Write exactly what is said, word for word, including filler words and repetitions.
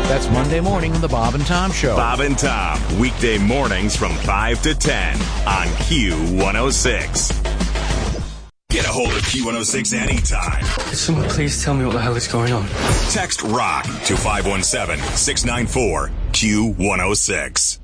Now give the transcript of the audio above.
That's Monday morning on the Bob and Tom Show. Bob and Tom, weekday mornings from five to ten on Q one oh six. Get a hold of Q one oh six anytime. Could someone please tell me what the hell is going on? Text ROCK to five one seven, six nine four, Q one oh six.